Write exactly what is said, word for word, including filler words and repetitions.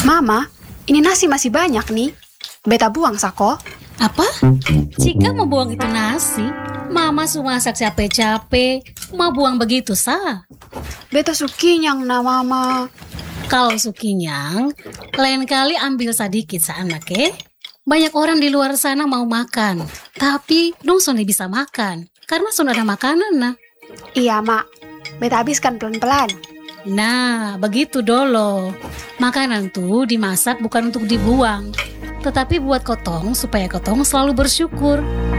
Mama, ini nasi masih banyak nih. Beta buang sako. Apa? Jika mau buang itu nasi, Mama sudah masak capek-capek, mau buang begitu sah. Beta sukinyang na mama. Kalau sukinyang, lain kali ambil sedikit sa anak eh. Banyak orang di luar sana mau makan, tapi dong sudah bisa makan, karena sudah ada makanan nah. Iya, Mak. Beta habiskan pelan-pelan. Nah, begitu dolo. Makanan tuh dimasak bukan untuk dibuang, tetapi buat kotong supaya kotong selalu bersyukur.